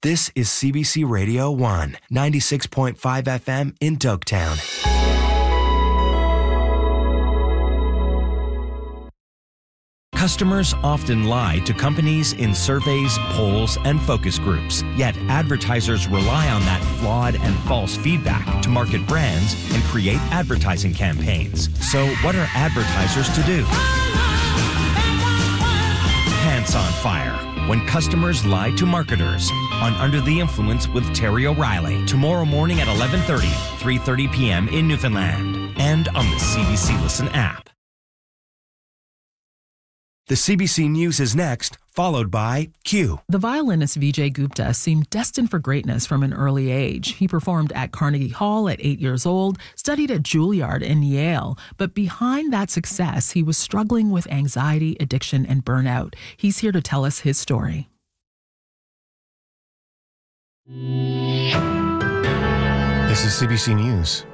This is CBC Radio 1, 96.5 FM in Dogtown. Customers often lie to companies in surveys, polls, and focus groups. Yet advertisers rely on that flawed and false feedback to market brands and create advertising campaigns. So what are advertisers to do? Pants on Fire, when customers lie to marketers, on Under the Influence with Terry O'Reilly, tomorrow morning at 11:30, 3:30 p.m. in Newfoundland, and on the CBC Listen app. The CBC News is next, followed by Q. The violinist Vijay Gupta seemed destined for greatness from an early age. He performed at Carnegie Hall at 8 years old, studied at Juilliard and Yale. But behind that success, he was struggling with anxiety, addiction, and burnout. He's here to tell us his story. This is CBC News.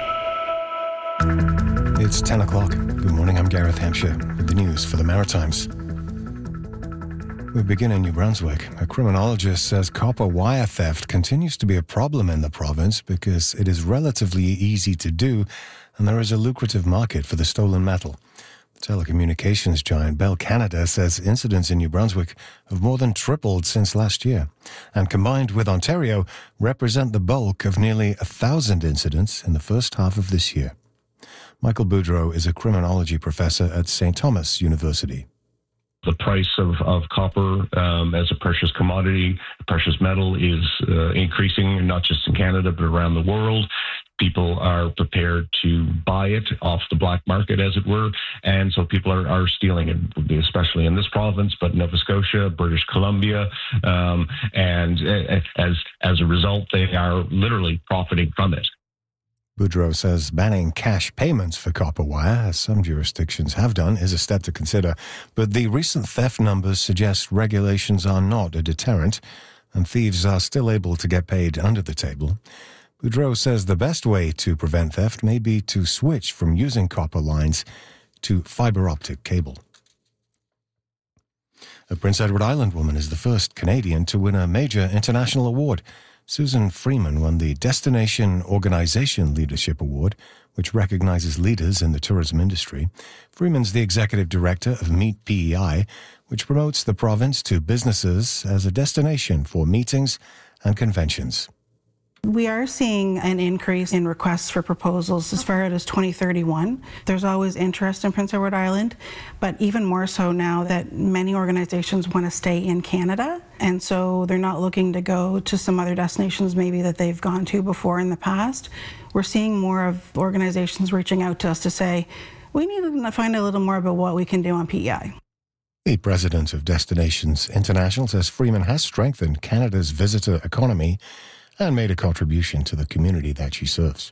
It's 10 o'clock. Good morning, I'm Gareth Hampshire with the news for the Maritimes. We begin in New Brunswick. A criminologist says copper wire theft continues to be a problem in the province because it is relatively easy to do and there is a lucrative market for the stolen metal. Telecommunications giant Bell Canada says incidents in New Brunswick have more than tripled since last year and combined with Ontario represent the bulk of nearly 1,000 incidents in the first half of this year. Michael Boudreau is a criminology professor at St. Thomas University. The price of copper as a precious commodity, precious metal, is increasing, not just in Canada, but around the world. People are prepared to buy it off the black market, as it were, and so people are stealing it, especially in this province, but Nova Scotia, British Columbia, and as a result, they are literally profiting from it. Boudreau says banning cash payments for copper wire, as some jurisdictions have done, is a step to consider. But the recent theft numbers suggest regulations are not a deterrent, and thieves are still able to get paid under the table. Boudreau says the best way to prevent theft may be to switch from using copper lines to fiber optic cable. A Prince Edward Island woman is the first Canadian to win a major international award. Susan Freeman won the Destination Organization Leadership Award, which recognizes leaders in the tourism industry. Freeman's the executive director of Meet PEI, which promotes the province to businesses as a destination for meetings and conventions. We are seeing an increase in requests for proposals as far out as 2031. There's always interest in Prince Edward Island, but even more so now that many organizations want to stay in Canada, and so they're not looking to go to some other destinations maybe that they've gone to before in the past. We're seeing more of organizations reaching out to us to say, we need to find a little more about what we can do on PEI. The president of Destinations International says Freeman has strengthened Canada's visitor economy and made a contribution to the community that she serves.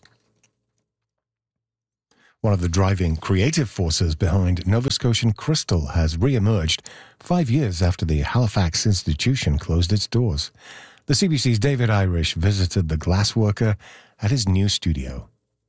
One of the driving creative forces behind Nova Scotian Crystal has re-emerged 5 years after the Halifax institution closed its doors. The CBC's David Irish visited the glassworker at his new studio.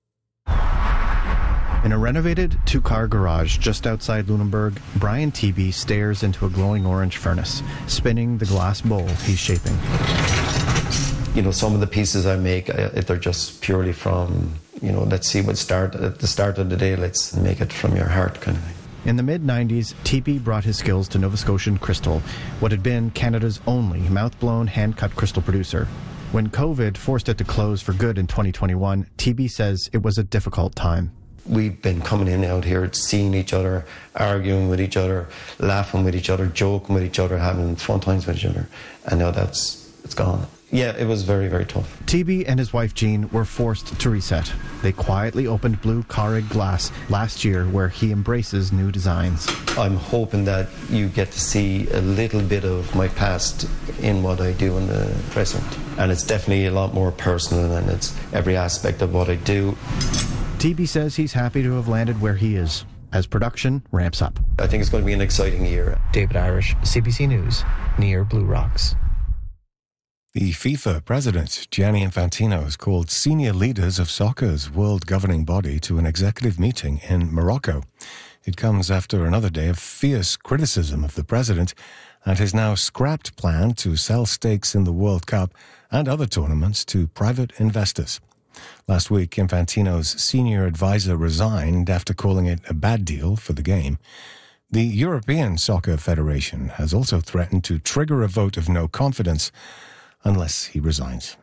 In a renovated two-car garage just outside Lunenburg, Brian Teeby stares into a glowing orange furnace, spinning the glass bowl he's shaping. You know, some of the pieces I make, they're just purely from, let's see at the start of the day, let's make it from your heart kind of thing. In the mid-90s, Teeby brought his skills to Nova Scotian Crystal, what had been Canada's only mouth-blown, hand-cut crystal producer. When COVID forced it to close for good in 2021, Teeby says it was a difficult time. We've been coming in out here, seeing each other, arguing with each other, laughing with each other, joking with each other, having fun times with each other, and now it's gone. Yeah, it was very, very tough. Teeby and his wife Jean were forced to reset. They quietly opened Blue Carrig Glass last year, where he embraces new designs. I'm hoping that you get to see a little bit of my past in what I do in the present. And it's definitely a lot more personal, and it's every aspect of what I do. Teeby says he's happy to have landed where he is, as production ramps up. I think it's going to be an exciting year. David Irish, CBC News, near Blue Rocks. The FIFA president, Gianni Infantino, has called senior leaders of soccer's world governing body to an executive meeting in Morocco. It comes after another day of fierce criticism of the president and his now scrapped plan to sell stakes in the World Cup and other tournaments to private investors. Last week, Infantino's senior advisor resigned after calling it a bad deal for the game. The European Soccer Federation has also threatened to trigger a vote of no confidence unless he resigns.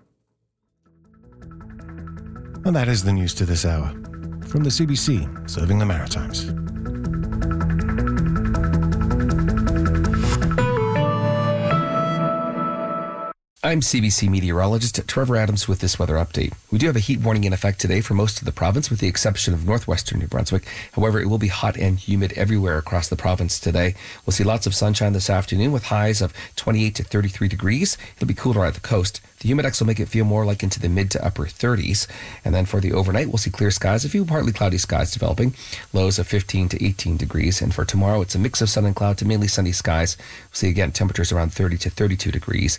And that is the news to this hour. From the CBC, serving the Maritimes. I'm CBC meteorologist Trevor Adams with this weather update. We do have a heat warning in effect today for most of the province, with the exception of northwestern New Brunswick. However, it will be hot and humid everywhere across the province today. We'll see lots of sunshine this afternoon with highs of 28 to 33 degrees. It'll be cooler at the coast. The humidex will make it feel more like into the mid to upper 30s. And then for the overnight, we'll see clear skies, a few partly cloudy skies developing, lows of 15 to 18 degrees. And for tomorrow, it's a mix of sun and cloud to mainly sunny skies. We'll see again temperatures around 30 to 32 degrees.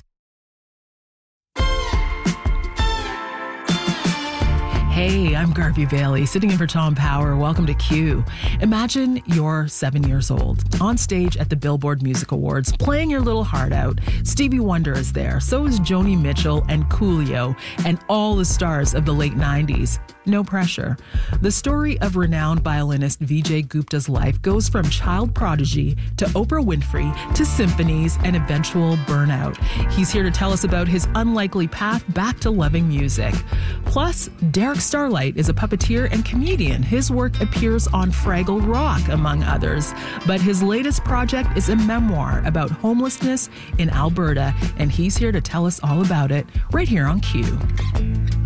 Hey, I'm Garvey Bailey, sitting in for Tom Power. Welcome to Q. Imagine you're 7 years old, on stage at the Billboard Music Awards, playing your little heart out. Stevie Wonder is there, so is Joni Mitchell and Coolio, and all the stars of the late 90s. No pressure. The story of renowned violinist Vijay Gupta's life goes from child prodigy to Oprah Winfrey to symphonies and eventual burnout. He's here to tell us about his unlikely path back to loving music. Plus, Derek Starlight is a puppeteer and comedian. His work appears on Fraggle Rock, among others. But his latest project is a memoir about homelessness in Alberta, and he's here to tell us all about it right here on Q.